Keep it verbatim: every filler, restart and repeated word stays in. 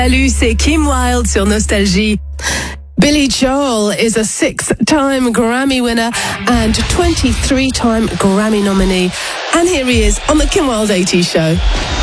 Salut, c'est Kim Wilde sur Nostalgie. Billy Joel is a six-time Grammy winner and twenty-three-time Grammy nominee. And here he is on the Kim Wilde eighties show.